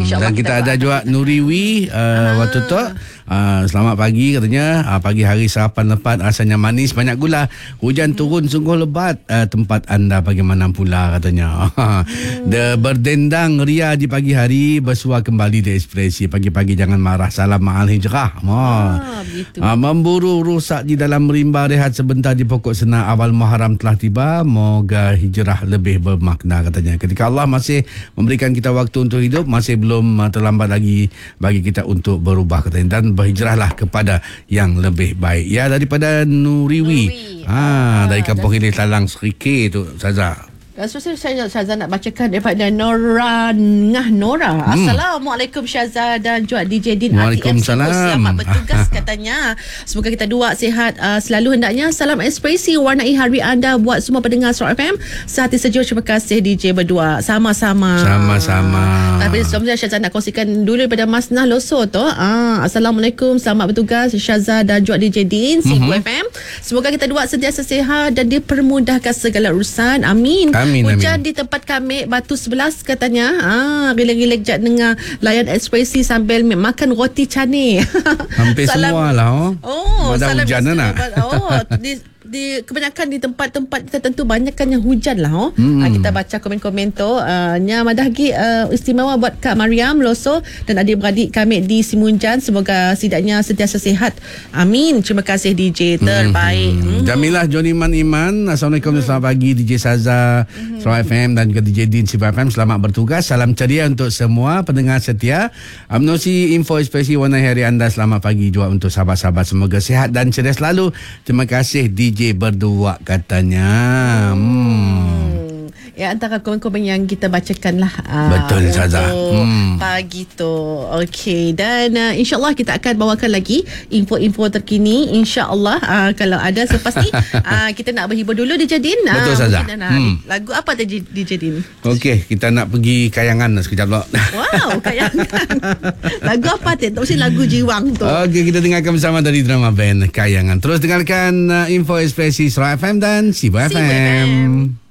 Dan kita ada juga Nuriwi waktu tu. Selamat pagi katanya. Pagi hari sarapan lepat rasanya manis banyak gula. Hujan turun sungguh lebat. Tempat anda bagaimana pula katanya. The berdendang ria di pagi hari bersuah kembali di ekspresi. Pagi-pagi jangan marah. Salam ma'al hijrah. Memburu rusak di dalam rimba, rehat sebentar di pokok senang. Awal Muharram telah tiba. Moga hijrah lebih bermakna katanya. Ketika Allah masih memberikan kita waktu untuk hidup, masih belum terlambat lagi bagi kita untuk berubah katanya. Dan berhijrahlah kepada yang lebih baik. Ya, daripada Nuriwi. Dari Kampung Hilir Talang Serike tu Saza. Syazah nak bacakan daripada Nora. Assalamualaikum Syazah dan juga DJ Din. Waalaikumsalam. Selamat bertugas katanya. Semoga kita dua sihat selalu hendaknya. Salam ekspresi warnai hari anda buat semua pendengar Suara FM. Sehati sejuk. Terima kasih DJ berdua. Sama-sama. Tapi sebelumnya Syazah nak kongsikan dulu daripada Mas Nah Loso tu. Assalamualaikum. Selamat bertugas Syazah dan juga DJ Din Sibu FM. Semoga kita dua sentiasa sihat dan dipermudahkan segala urusan. Amin. Hujan di tempat kami Batu 11 katanya. Giling-giling jat dengar layan ekspresi sambil makan roti canai. Hampir semua lah. Salam hujan nak. Di kebanyakan di tempat-tempat tertentu banyakkan yang hujan lah. Kita baca komen-komen tu. Nya madahgi istimewa buat Kak Mariam Loso dan adik-beradik kami di Simunjan. Semoga setidaknya sentiasa sihat. Amin. Terima kasih DJ terbaik. Jamilah Joniman Iman. Assalamualaikum. Selamat pagi DJ Saza Suara FM dan juga DJ Din Sibu FM. Selamat bertugas. Salam ceria untuk semua pendengar setia. Amnosi info ekspresi warna hari anda. Selamat pagi juga untuk sahabat-sahabat. Semoga sihat dan ceria selalu. Terima kasih DJ berdua katanya. Ya, antara komen-komen yang kita bacakan lah. Betul Saza. Pagi tu. Okey. Dan insyaAllah kita akan bawakan lagi info-info terkini. InsyaAllah kalau ada selepas ni kita nak berhibur dulu DJ Din. Betul Saza. Lagu apa tadi DJ Din? Okey, kita nak pergi Kayangan sekejap lah. Wow, Kayangan. Lagu apa tu? Tak mesti lagu Jiwang tu. Okey, kita dengarkan bersama dari drama band Kayangan. Terus dengarkan info ekspresi Suara FM dan Sibu FM.